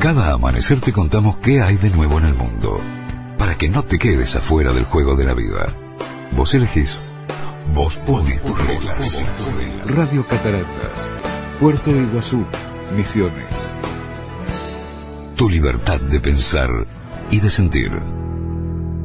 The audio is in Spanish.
Cada amanecer te contamos qué hay de nuevo en el mundo, para que no te quedes afuera del juego de la vida. Vos elegís, vos pones tus reglas. Radio Cataratas, Puerto de Iguazú, Misiones. Tu libertad de pensar y de sentir.